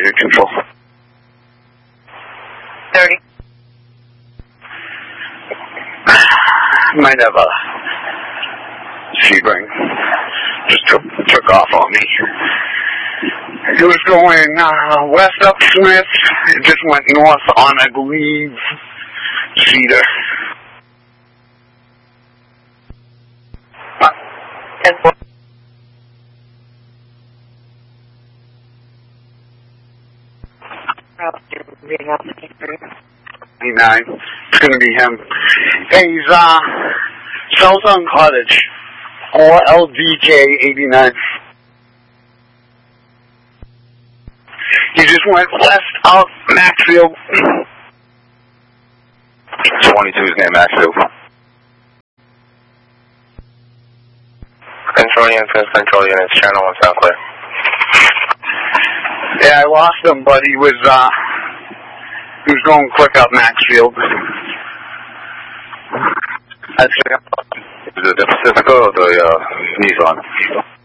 United Control. 30. Might have a Sebring. Just took off on me. It was going west up Smith. It just went north on, I believe, Cedar. 10-4. Reading out the 89. It's going to be him. Hey, he's Southern Cottage. 4LDK89. He just went west out Maxfield. 22's name Maxfield. Control units, channel 1 South Clear. Yeah, I lost him, but he was going quick up Maxfield. Is it the Pacifica or the Nissan?